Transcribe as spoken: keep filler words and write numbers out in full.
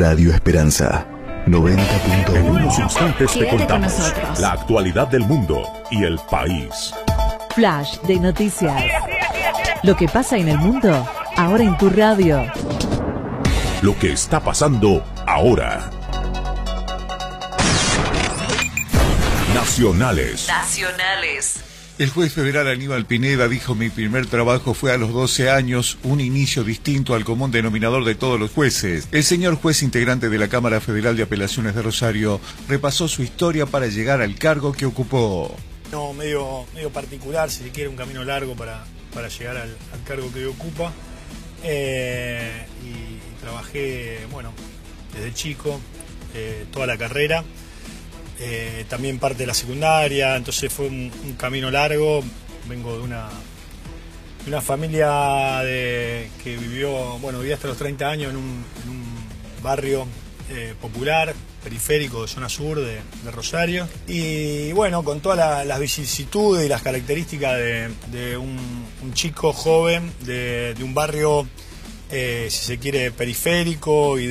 Radio Esperanza noventa punto uno. En unos instantes te Quédate contamos con nosotros. la actualidad del mundo y el país. Flash de noticias. Lo que pasa en el mundo, ahora en tu radio. Lo que está pasando ahora. Nacionales. Nacionales. El juez federal Aníbal Pineda dijo: mi primer trabajo fue a los doce años, un inicio distinto al común denominador de todos los jueces. El señor juez integrante de la Cámara Federal de Apelaciones de Rosario repasó su historia para llegar al cargo que ocupó. No, medio, medio particular, si se quiere, un camino largo para, para llegar al, al cargo que ocupa. Eh, y, y trabajé, bueno, desde chico, eh, toda la carrera. Eh, también parte de la secundaria, entonces fue un, un camino largo. Vengo de una, de una familia de, que vivió, bueno, viví hasta los treinta años en un, en un barrio eh, popular, periférico de zona sur de, de Rosario. Y bueno, con todas la, las vicisitudes y las características de, de un, un chico joven de, de un barrio, eh, si se quiere, periférico y